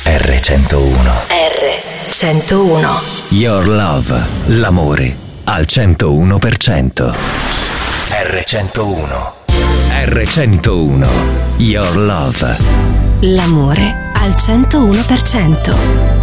R101. R101. Your love, l'amore al 101%. R101. R101. Your love. L'amore al 101%.